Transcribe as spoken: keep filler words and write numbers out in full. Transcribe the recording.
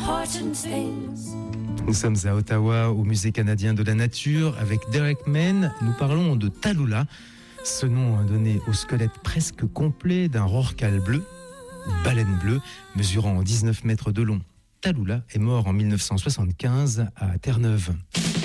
Nous sommes à Ottawa, au Musée canadien de la nature, avec Derek Mann. Nous parlons de Tallulah, ce nom donné au squelette presque complet d'un rorqual bleu, baleine bleue, mesurant dix-neuf mètres de long. Tallulah est mort en mille neuf cent soixante-quinze à Terre-Neuve.